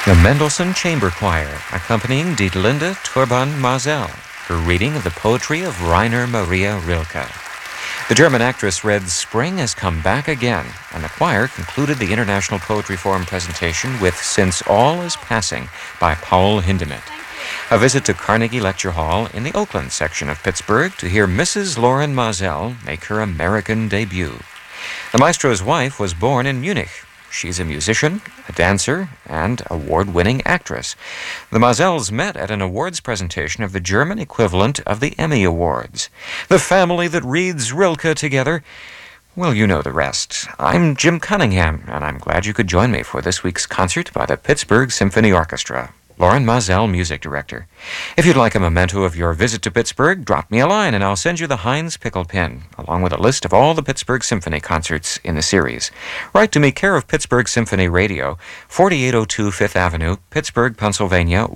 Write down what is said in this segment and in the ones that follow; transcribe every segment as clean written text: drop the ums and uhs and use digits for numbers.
The Mendelssohn Chamber Choir, accompanying Dietlinde Turban-Mazel, her reading of the poetry of Rainer Maria Rilke. The German actress read Spring Has Come Back Again, and the choir concluded the International Poetry Forum presentation with Since All Is Passing by Paul Hindemith. A visit to Carnegie Lecture Hall in the Oakland section of Pittsburgh to hear Mrs. Lauren Mazel make her American debut. The maestro's wife was born in Munich. She's a musician, a dancer, and award-winning actress. The Mazels met at an awards presentation of the German equivalent of the Emmy Awards. The family that reads Rilke together. Well, you know the rest. I'm Jim Cunningham, and I'm glad you could join me for this week's concert by the Pittsburgh Symphony Orchestra. Lauren Mazel, music director. If you'd like a memento of your visit to Pittsburgh, drop me a line and I'll send you the Heinz Pickle Pin, along with a list of all the Pittsburgh Symphony concerts in the series. Write to me, care of Pittsburgh Symphony Radio, 4802 Fifth Avenue, Pittsburgh, Pennsylvania,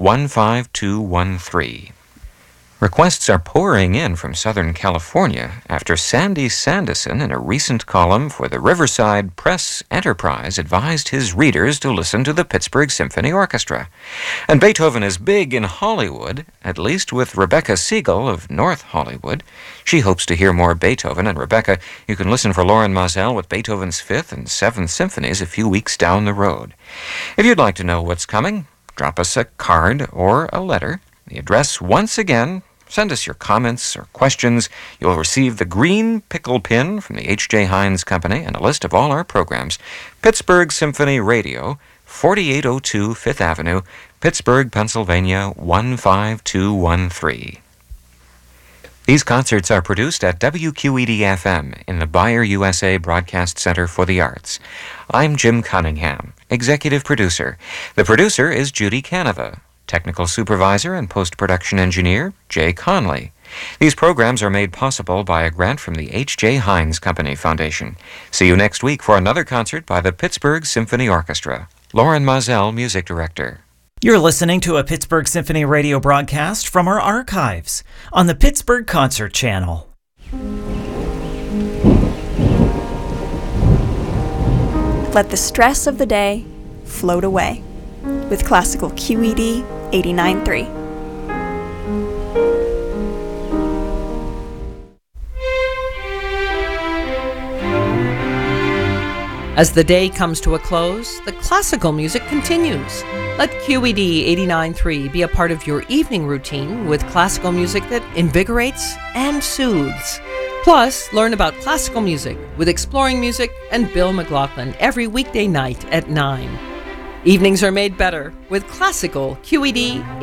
15213. Requests are pouring in from Southern California after Sandy Sanderson, in a recent column for the Riverside Press Enterprise, advised his readers to listen to the Pittsburgh Symphony Orchestra. And Beethoven is big in Hollywood, at least with Rebecca Siegel of North Hollywood. She hopes to hear more Beethoven, and Rebecca, you can listen for Lauren Mazel with Beethoven's 5th and 7th Symphonies a few weeks down the road. If you'd like to know what's coming, drop us a card or a letter. The address, once again, send us your comments or questions. You'll receive the green pickle pin from the H.J. Heinz Company and a list of all our programs. Pittsburgh Symphony Radio, 4802 Fifth Avenue, Pittsburgh, Pennsylvania, 15213. These concerts are produced at WQED-FM in the Bayer USA Broadcast Center for the Arts. I'm Jim Cunningham, executive producer. The producer is Judy Canova. Technical supervisor and post-production engineer, Jay Conley. These programs are made possible by a grant from the H.J. Heinz Company Foundation. See you next week for another concert by the Pittsburgh Symphony Orchestra. Lauren Mazel, music director. You're listening to a Pittsburgh Symphony radio broadcast from our archives on the Pittsburgh Concert Channel. Let the stress of the day float away with classical QED 89.3. As the day comes to a close, the classical music continues. Let QED 89.3 be a part of your evening routine with classical music that invigorates and soothes. Plus, learn about classical music with Exploring Music and Bill McLaughlin every weekday night at 9. Evenings are made better with classical QED